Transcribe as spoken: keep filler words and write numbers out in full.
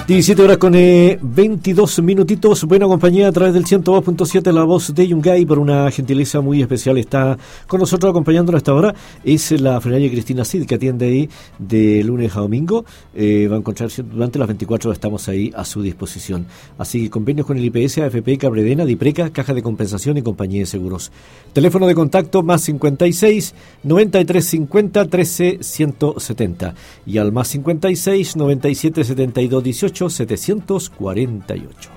diecisiete horas con eh, veintidós minutitos. Buena compañía a través del ciento dos punto siete, la voz de Yungay. Por una gentileza muy especial está con nosotros acompañándonos a esta hora. Es la frenaria Cristina Cid, que atiende ahí de lunes a domingo. Eh, va a encontrar durante las veinticuatro horas, estamos ahí a su disposición. Así que convenios con el I P S, A F P, Cabredena, Dipreca, Caja de Compensación y Compañía de Seguros. Teléfono de contacto más cincuenta y seis, noventa y tres cincuenta, trece ciento setenta y al más cincuenta y seis, noventa y siete setenta y dos dieciocho setecientos cuarenta y ocho.